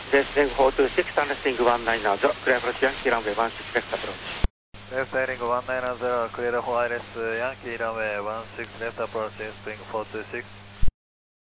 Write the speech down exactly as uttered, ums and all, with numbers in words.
Left heading four two six, turn left heading one nine zero, clear approach Yankee runway one six left approach. Left heading one nine zero, clear for I L S Yankee runway one six left approach, left heading four two six.